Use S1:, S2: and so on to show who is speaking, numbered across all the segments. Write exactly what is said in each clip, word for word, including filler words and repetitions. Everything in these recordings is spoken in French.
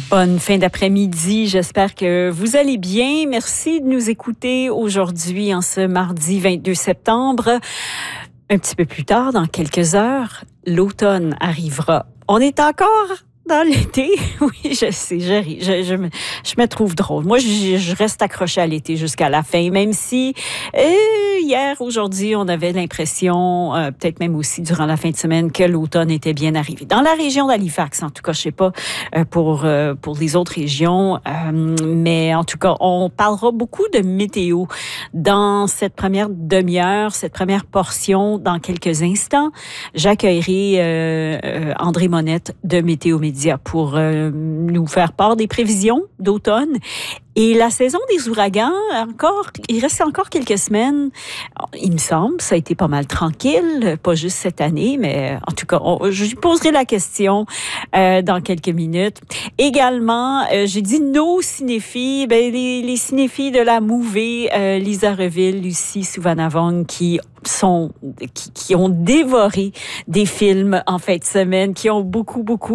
S1: Bonne fin d'après-midi. J'espère que vous allez bien. Merci de nous écouter aujourd'hui en ce mardi vingt-deux septembre. Un petit peu plus tard, dans quelques heures, l'automne arrivera. On est encore dans l'été. Oui, je sais, je, je, je, me, je me trouve drôle. Moi, je, je reste accrochée à l'été jusqu'à la fin, même si euh, hier, aujourd'hui, on avait l'impression, euh, peut-être même aussi durant la fin de semaine, que l'automne était bien arrivé. Dans la région d'Halifax, en tout cas, je sais pas euh, pour, euh, pour les autres régions, euh, mais en tout cas, on parlera beaucoup de météo dans cette première demi-heure, cette première portion. Dans quelques instants, j'accueillerai euh, euh, André Monette de Météo Média pour euh, nous faire part des prévisions d'automne. Et la saison des ouragans, encore, il reste encore quelques semaines. Il me semble, ça a été pas mal tranquille, pas juste cette année, mais en tout cas, on, je lui poserai la question euh, dans quelques minutes. Également, euh, j'ai dit nos cinéphiles, ben les, les cinéphiles de la Mouvée, euh, Lisa Reville, Lucie Souvanavong, qui sont qui, qui ont dévoré des films en fin de semaine, qui ont beaucoup beaucoup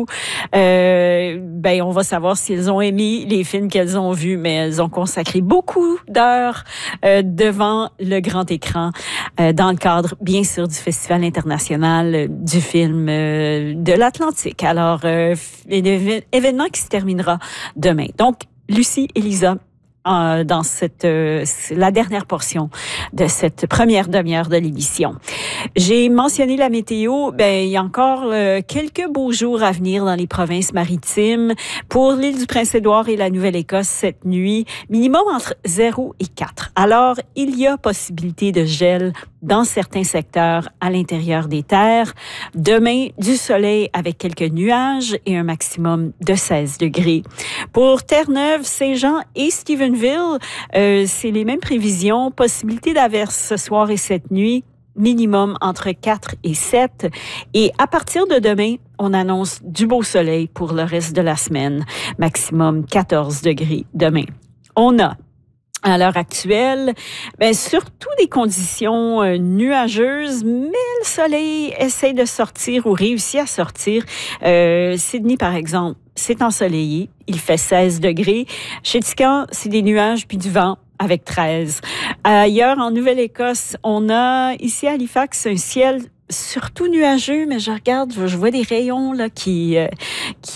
S1: euh, ben on va savoir si elles ont aimé les films qu'elles ont vus, mais elles ont consacré beaucoup d'heures euh, devant le grand écran euh, dans le cadre bien sûr du Festival international euh, du film euh, de l'Atlantique. Alors euh, événement qui se terminera demain. Donc Lucie et Lisa dans cette euh, la dernière portion de cette première demi-heure de l'émission. J'ai mentionné la météo. Ben il y a encore euh, quelques beaux jours à venir dans les provinces maritimes. Pour l'île du Prince-Édouard et la Nouvelle-Écosse cette nuit, minimum entre zéro et quatre. Alors, il y a possibilité de gel dans certains secteurs à l'intérieur des terres. Demain, du soleil avec quelques nuages et un maximum de seize degrés. Pour Terre-Neuve, Saint-Jean et Stephenville, euh, c'est les mêmes prévisions. Possibilité d'averse ce soir et cette nuit. Minimum entre quatre et sept. Et à partir de demain, on annonce du beau soleil pour le reste de la semaine. Maximum quatorze degrés demain. On a à l'heure actuelle, ben surtout des conditions euh, nuageuses, mais le soleil essaie de sortir ou réussit à sortir. Euh, Sydney, par exemple, c'est ensoleillé. Il fait seize degrés. Chez Tikankar, c'est des nuages puis du vent avec treize. Ailleurs, en Nouvelle-Écosse, on a ici à Halifax un ciel surtout nuageux, mais je regarde, je vois des rayons là qui, euh, qui